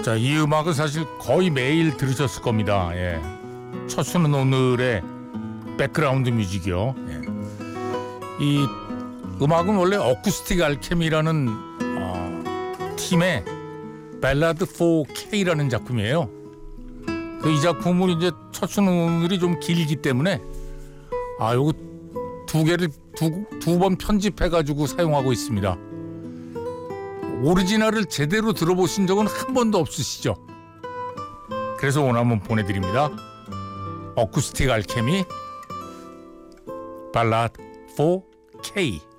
자, 이 음악은 사실 거의 매일 들으셨을 겁니다. 예. 첫수는 오늘의 백그라운드 뮤직이요. 예. 이 음악은 원래 어쿠스틱 알케미라는 팀의 벨라드 4K라는 작품이에요. 이 작품은 이제 첫수는 오늘이 좀 길기 때문에 요거 두 개를 두 번 편집해가지고 사용하고 있습니다. 오리지널을 제대로 들어보신 적은 한 번도 없으시죠? 그래서 오늘 한번 보내드립니다. 어쿠스틱 알케미 발라드 4K.